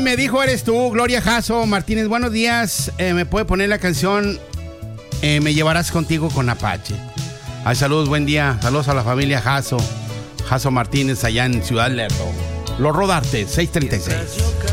me dijo eres tú, Gloria Jasso Martínez. Buenos días. ¿Me puede poner la canción Me llevarás contigo con Apache? Ay, saludos, buen día. Saludos a la familia Jasso Martínez allá en Ciudad Lerdo. Los Rodarte, 636.